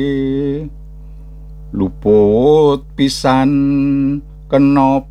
luput pisan kena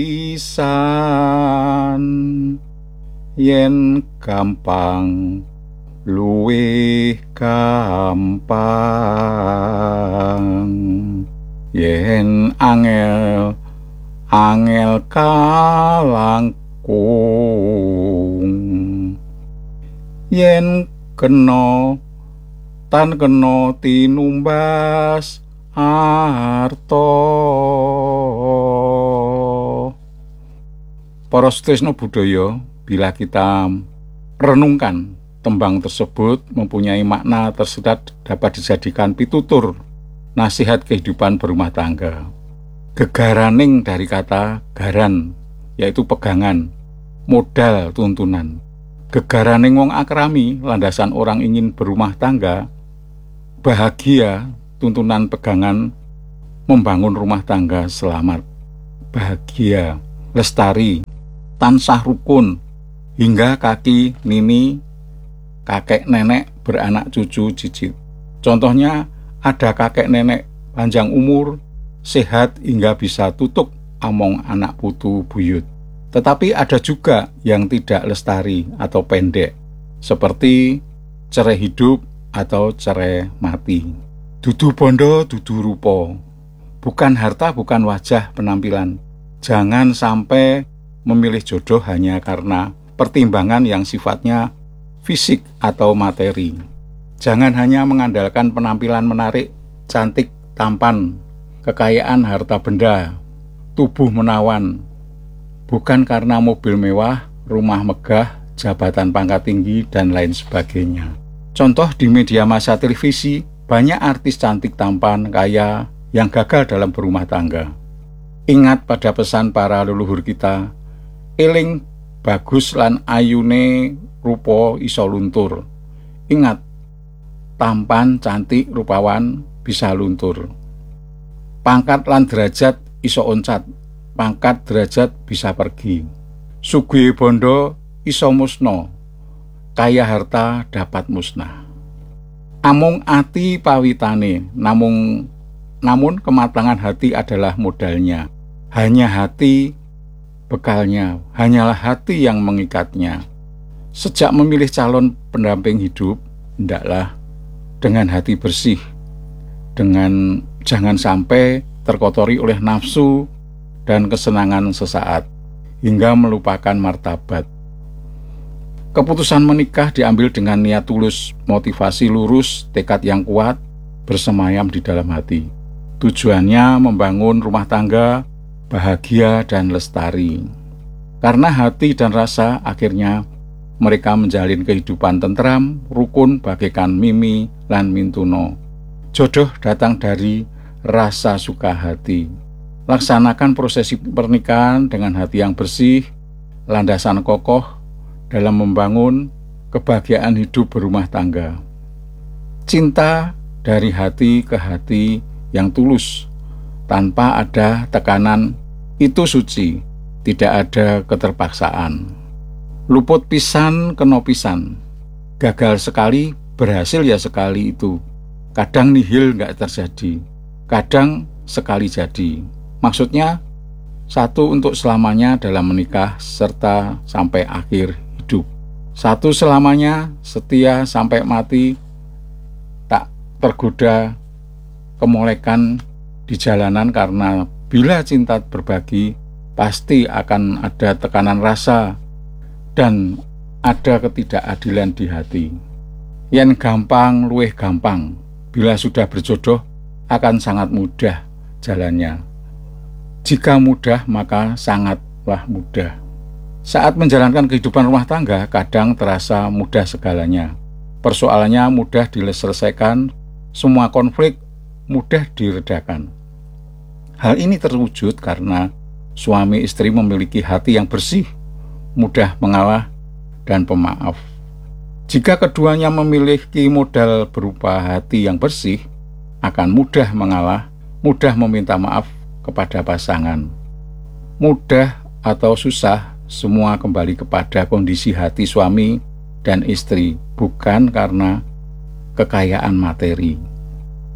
pisan, yen gampang luwih gampang, yen angel kalangkung, yen kena tan kena tinumbas arta. Para sutresna budaya, bila kita renungkan tembang tersebut mempunyai makna tersirat dapat dijadikan pitutur nasihat kehidupan berumah tangga. Gegaraning dari kata garan, yaitu pegangan, modal tuntunan. Gegaraning wong akrami, landasan orang ingin berumah tangga, bahagia, tuntunan pegangan, membangun rumah tangga selamat, bahagia, lestari, tansah rukun, hingga kaki nini, kakek nenek beranak cucu cicit. Contohnya ada kakek nenek panjang umur, sehat hingga bisa tutuk among anak putu buyut. Tetapi ada juga yang tidak lestari atau pendek, seperti cerai hidup atau cerai mati. Dudu bondo, dudu rupo. Bukan harta, bukan wajah penampilan. Jangan sampai memilih jodoh hanya karena pertimbangan yang sifatnya fisik atau materi. Jangan hanya mengandalkan penampilan menarik, cantik, tampan, kekayaan harta benda, tubuh menawan. Bukan karena mobil mewah, rumah megah, jabatan pangkat tinggi, dan lain sebagainya. Contoh di media massa televisi, banyak artis cantik, tampan, kaya yang gagal dalam berumah tangga. Ingat pada pesan para leluhur kita, eling bagus lan ayune rupa iso luntur. Ingat, tampan, cantik, rupawan bisa luntur. Pangkat lan derajat iso oncat, pangkat derajat bisa pergi. Sugih bondo iso musno, kaya harta dapat musnah. Amung ati pawitane, namun kematangan hati adalah modalnya. Hanya hati bekalnya, hanyalah hati yang mengikatnya. Sejak memilih calon pendamping hidup, hendaklah dengan hati bersih, dengan jangan sampai terkotori oleh nafsu dan kesenangan sesaat, hingga melupakan martabat. Keputusan menikah diambil dengan niat tulus, motivasi lurus, tekad yang kuat, bersemayam di dalam hati. Tujuannya membangun rumah tangga, bahagia dan lestari. Karena hati dan rasa, akhirnya mereka menjalin kehidupan tentram, rukun bagaikan Mimi lan Mintuno. Jodoh datang dari rasa suka hati. Laksanakan prosesi pernikahan dengan hati yang bersih, landasan kokoh dalam membangun kebahagiaan hidup berumah tangga. Cinta dari hati ke hati yang tulus, tanpa ada tekanan, itu suci, tidak ada keterpaksaan. Luput pisan kena pisan, gagal sekali, berhasil ya sekali itu. Kadang nihil nggak terjadi, kadang sekali jadi. Maksudnya, satu untuk selamanya dalam menikah serta sampai akhir hidup. Satu selamanya setia sampai mati, tak tergoda kemolekan di jalanan, karena bila cinta berbagi, pasti akan ada tekanan rasa dan ada ketidakadilan di hati. Yen gampang luwih gampang, bila sudah berjodoh akan sangat mudah jalannya. Jika mudah, maka sangatlah mudah. Saat menjalankan kehidupan rumah tangga, kadang terasa mudah segalanya. Persoalannya mudah diselesaikan, semua konflik mudah diredakan. Hal ini terwujud karena suami istri memiliki hati yang bersih, mudah mengalah, dan pemaaf. Jika keduanya memiliki modal berupa hati yang bersih, akan mudah mengalah, mudah meminta maaf kepada pasangan. Mudah atau susah, semua kembali kepada kondisi hati suami dan istri, bukan karena kekayaan materi.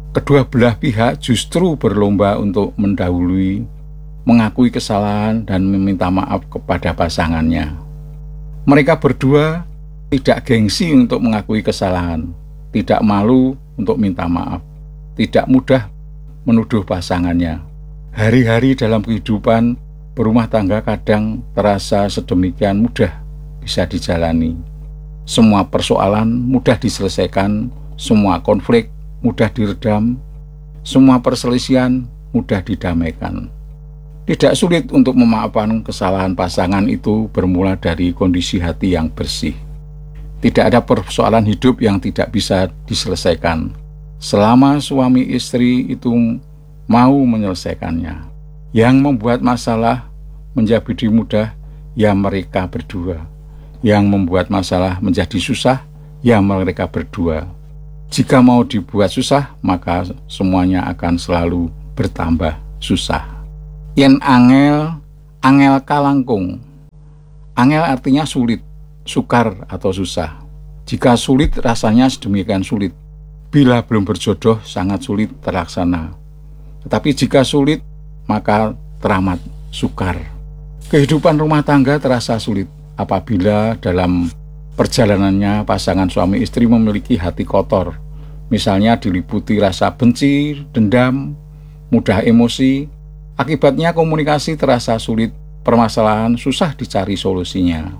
Kedua belah pihak justru berlomba untuk mendahului, mengakui kesalahan dan meminta maaf kepada pasangannya. Mereka berdua tidak gengsi untuk mengakui kesalahan, tidak malu untuk minta maaf, tidak mudah menuduh pasangannya. Hari-hari dalam kehidupan berumah tangga kadang terasa sedemikian mudah bisa dijalani. Semua persoalan mudah diselesaikan, semua konflik mudah diredam, semua perselisihan mudah didamaikan. Tidak sulit untuk memaafkan kesalahan pasangan itu bermula dari kondisi hati yang bersih. Tidak ada persoalan hidup yang tidak bisa diselesaikan selama suami istri itu mau menyelesaikannya. Yang membuat masalah menjadi mudah, ya mereka berdua. Yang membuat masalah menjadi susah, ya mereka berdua. Jika mau dibuat susah, maka semuanya akan selalu bertambah susah. Yen angel, angel kalangkung. Angel artinya sulit, sukar atau susah. Jika sulit, rasanya sedemikian sulit. Bila belum berjodoh, sangat sulit terlaksana. Tetapi jika sulit, maka teramat sukar. Kehidupan rumah tangga terasa sulit apabila dalam perjalanannya pasangan suami istri memiliki hati kotor. Misalnya diliputi rasa benci, dendam, mudah emosi. Akibatnya komunikasi terasa sulit, permasalahan susah dicari solusinya.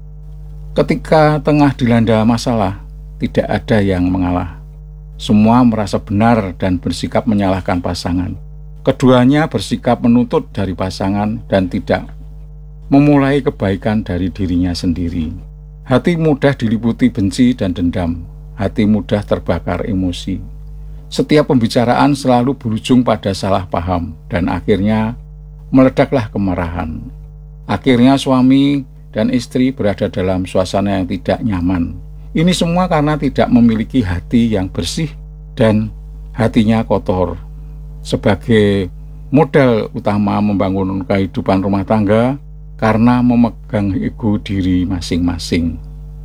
Ketika tengah dilanda masalah, tidak ada yang mengalah. Semua merasa benar dan bersikap menyalahkan pasangan. Keduanya bersikap menuntut dari pasangan dan tidak memulai kebaikan dari dirinya sendiri. Hati mudah diliputi benci dan dendam. Hati mudah terbakar emosi. Setiap pembicaraan selalu berujung pada salah paham dan akhirnya meledaklah kemarahan. Akhirnya suami dan istri berada dalam suasana yang tidak nyaman. Ini semua karena tidak memiliki hati yang bersih dan hatinya kotor. Sebagai modal utama membangun kehidupan rumah tangga karena memegang ego diri masing-masing.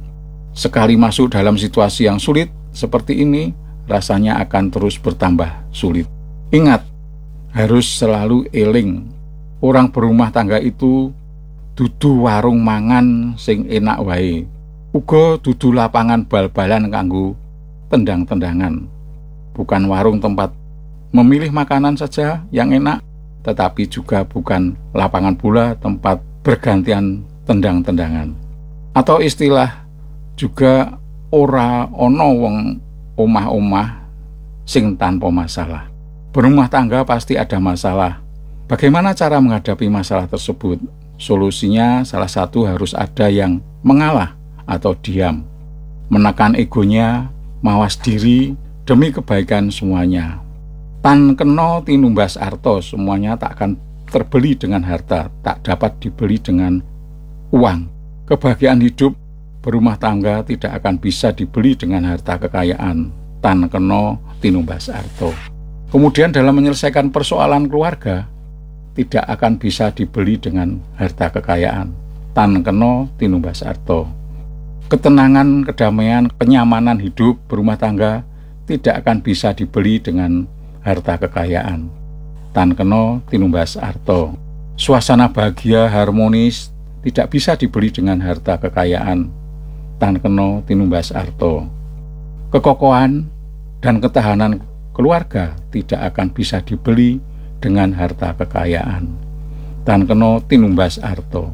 Sekali masuk dalam situasi yang sulit seperti ini, rasanya akan terus bertambah sulit. Ingat, harus selalu eling. Orang berumah tangga itu dudu warung mangan sing enak wae. Uga dudu lapangan bal-balan kanggo tendang-tendangan. Bukan warung tempat memilih makanan saja yang enak, tetapi juga bukan lapangan bola tempat bergantian tendang-tendangan. Atau istilah juga ora ono wong omah-omah sing tanpa masalah. Berumah tangga pasti ada masalah. Bagaimana cara menghadapi masalah tersebut? Solusinya salah satu harus ada yang mengalah atau diam, menekan egonya, mawas diri demi kebaikan semuanya. Tan kena tinumbas arto, semuanya tak akan terbeli dengan harta, tak dapat dibeli dengan uang. Kebahagiaan hidup berumah tangga tidak akan bisa dibeli dengan harta kekayaan. Tan kena tinumbas arto. Kemudian dalam menyelesaikan persoalan keluarga tidak akan bisa dibeli dengan harta kekayaan. Tan kena tinumbas arto. Ketenangan, kedamaian, kenyamanan hidup berumah tangga tidak akan bisa dibeli dengan harta kekayaan. Tan kena tinumbas arto. Suasana bahagia, harmonis tidak bisa dibeli dengan harta kekayaan. Tan kena tinumbas arto. Kekokohan dan ketahanan keluarga tidak akan bisa dibeli dengan harta kekayaan. Tan kena tinumbas arto.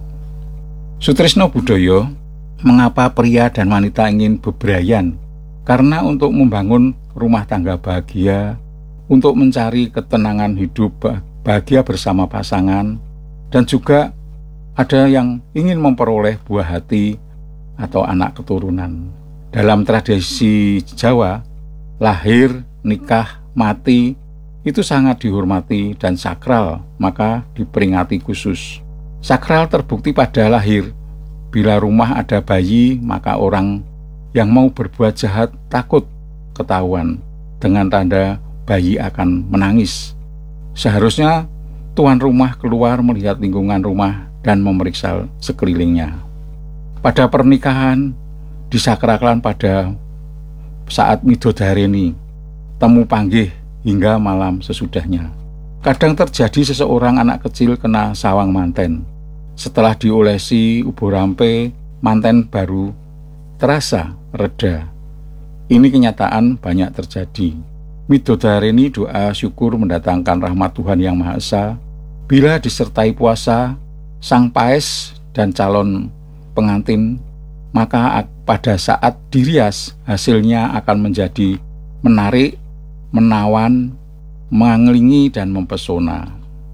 Sutrisno Budoyo, mengapa pria dan wanita ingin bebrayan? Karena untuk membangun rumah tangga bahagia, untuk mencari ketenangan hidup bahagia bersama pasangan, dan juga ada yang ingin memperoleh buah hati atau anak keturunan. Dalam tradisi Jawa, lahir, nikah, mati itu sangat dihormati dan sakral, maka diperingati khusus. Sakral terbukti pada lahir. Bila rumah ada bayi, maka orang yang mau berbuat jahat takut ketahuan. Dengan tanda bayi akan menangis. Seharusnya tuan rumah keluar melihat lingkungan rumah dan memeriksa sekelilingnya. Pada pernikahan disakralkan pada saat midodareni, temu panggih hingga malam sesudahnya. Kadang terjadi seseorang anak kecil kena sawang manten. Setelah diolesi ubur rampe, manten baru terasa reda. Ini kenyataan banyak terjadi. Midodareni doa syukur mendatangkan rahmat Tuhan Yang Maha Esa. Bila disertai puasa, sang paes dan calon pengantin, maka pada saat dirias hasilnya akan menjadi menarik, menawan, mengelingi dan mempesona.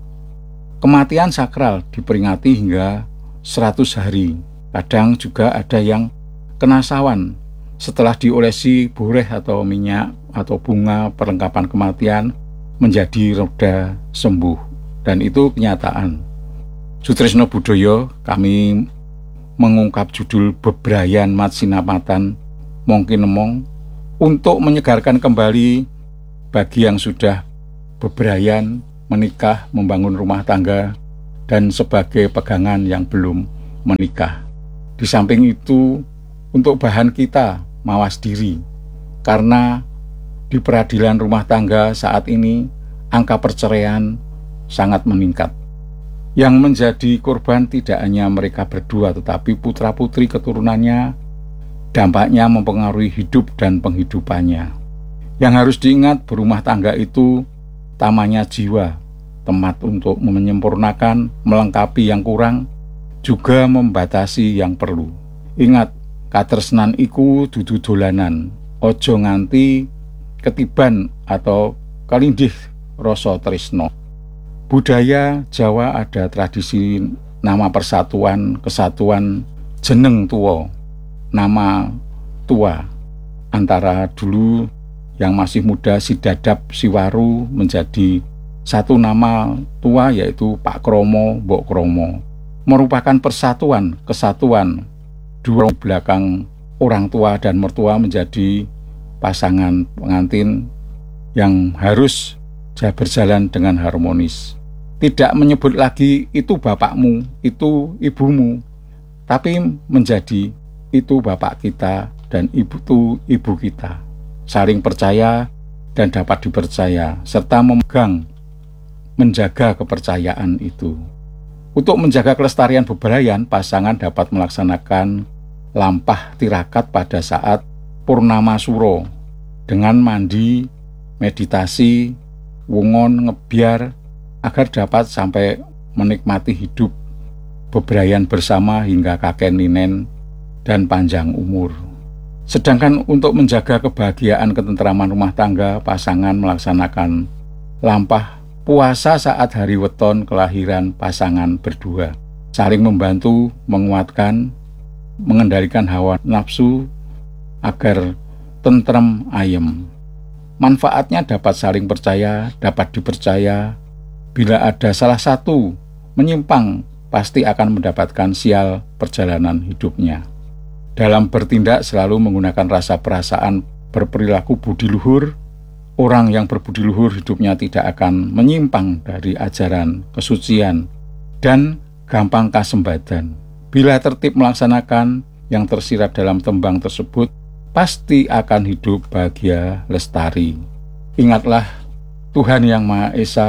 Kematian sakral diperingati hingga 100 hari. Kadang juga ada yang kena sawan setelah diolesi boreh atau minyak atau bunga perlengkapan kematian menjadi reda sembuh. Dan itu kenyataan. Sutrisno Budoyo, kami mengungkap judul Bebrayan Mat Sinapatan Mongkin Nemong untuk menyegarkan kembali bagi yang sudah bebrayan, menikah, membangun rumah tangga, dan sebagai pegangan yang belum menikah. Di samping itu, untuk bahan kita mawas diri, karena di peradilan rumah tangga saat ini angka perceraian sangat meningkat. Yang menjadi korban tidak hanya mereka berdua, tetapi putra-putri keturunannya. Dampaknya mempengaruhi hidup dan penghidupannya. Yang harus diingat, berumah tangga itu tamanya jiwa, tempat untuk menyempurnakan, melengkapi yang kurang, juga membatasi yang perlu. Ingat, katresnan iku dudu dolanan, ojo nganti ketiban atau kalindih rasa tresno. Budaya Jawa ada tradisi nama persatuan, kesatuan, jeneng tua, nama tua. Antara dulu yang masih muda si Dadap, si Waru menjadi satu nama tua yaitu Pak Kromo, Mbok Kromo. Merupakan persatuan, kesatuan dua belakang orang tua dan mertua menjadi pasangan pengantin yang harus berjalan dengan harmonis. Tidak menyebut lagi itu bapakmu, itu ibumu, tapi menjadi itu bapak kita dan ibu kita. Saling percaya dan dapat dipercaya, serta menjaga kepercayaan itu. Untuk menjaga kelestarian bebrayan, pasangan dapat melaksanakan lampah tirakat pada saat purnama suro dengan mandi, meditasi, wungon, ngebiar, agar dapat sampai menikmati hidup bebrayan bersama hingga kakek ninen dan panjang umur. Sedangkan untuk menjaga kebahagiaan ketentraman rumah tangga, pasangan melaksanakan lampah puasa saat hari weton kelahiran pasangan berdua, saling membantu, menguatkan, mengendalikan hawa nafsu agar tentrem ayem. Manfaatnya dapat saling percaya, dapat dipercaya. Bila ada salah satu menyimpang, pasti akan mendapatkan sial perjalanan hidupnya. Dalam bertindak selalu menggunakan rasa perasaan, berperilaku budi luhur. Orang yang berbudi luhur hidupnya tidak akan menyimpang dari ajaran kesucian dan gampang kasembadan. Bila tertib melaksanakan yang tersirat dalam tembang tersebut, pasti akan hidup bahagia lestari. Ingatlah, Tuhan Yang Maha Esa,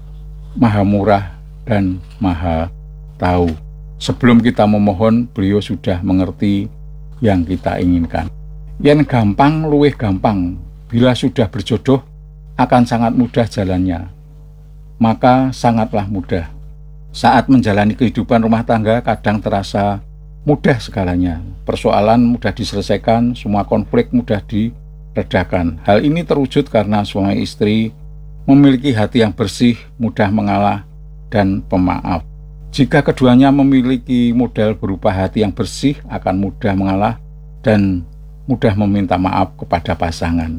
Maha Murah dan Maha Tahu. Sebelum kita memohon, beliau sudah mengerti yang kita inginkan. Yang gampang luwih gampang, bila sudah berjodoh akan sangat mudah jalannya. Maka sangatlah mudah. Saat menjalani kehidupan rumah tangga kadang terasa mudah segalanya. Persoalan mudah diselesaikan, semua konflik mudah diredakan. Hal ini terwujud karena suami istri memiliki hati yang bersih, mudah mengalah, dan pemaaf. Jika keduanya memiliki modal berupa hati yang bersih, akan mudah mengalah dan mudah meminta maaf kepada pasangan.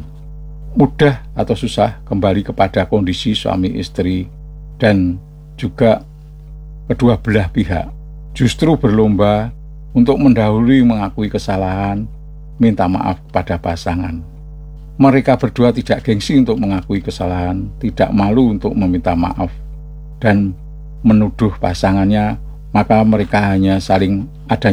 Mudah atau susah kembali kepada kondisi suami istri dan juga kedua belah pihak. Justru berlomba untuk mendahului mengakui kesalahan, minta maaf kepada pasangan. Mereka berdua tidak gengsi untuk mengakui kesalahan, tidak malu untuk meminta maaf, dan menuduh pasangannya, maka mereka hanya saling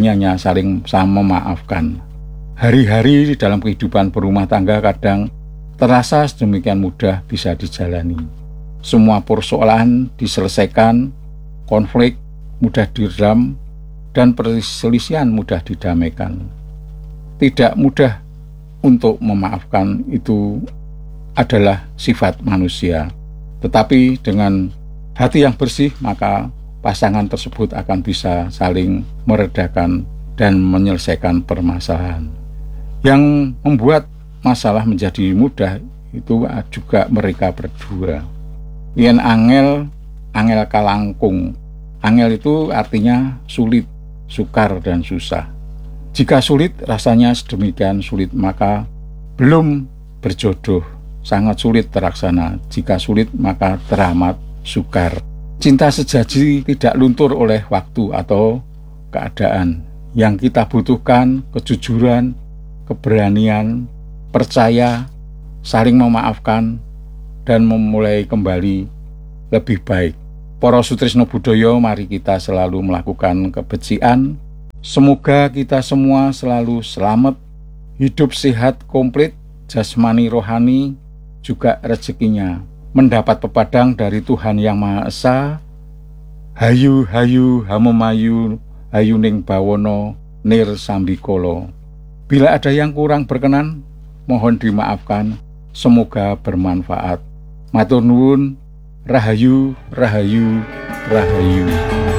sama memaafkan. Hari-hari di dalam kehidupan berumah tangga kadang terasa sedemikian mudah bisa dijalani. Semua persoalan diselesaikan, konflik mudah diredam, dan perselisihan mudah didamaikan. Tidak mudah untuk memaafkan itu adalah sifat manusia. Tetapi dengan hati yang bersih, maka pasangan tersebut akan bisa saling meredakan dan menyelesaikan permasalahan. Yang membuat masalah menjadi mudah itu juga mereka berdua. Yen angel kalangkung. Angel itu artinya sulit, sukar, dan susah. Jika sulit, rasanya sedemikian sulit, maka belum berjodoh. Sangat sulit terlaksana. Jika sulit, maka teramat sukar. Cinta sejati tidak luntur oleh waktu atau keadaan. Yang kita butuhkan kejujuran, keberanian, percaya, saling memaafkan, dan memulai kembali lebih baik. Para sutrisno budaya, mari kita selalu melakukan kebencian. Semoga kita semua selalu selamat, hidup sehat komplit, jasmani rohani, juga rezekinya. Mendapat pepadang dari Tuhan Yang Maha Esa. Hayu hayu hamemayu hayuning bawono nir sambikolo. Bila ada yang kurang berkenan, mohon dimaafkan. Semoga bermanfaat. Matur nuwun. Rahayu, rahayu, rahayu.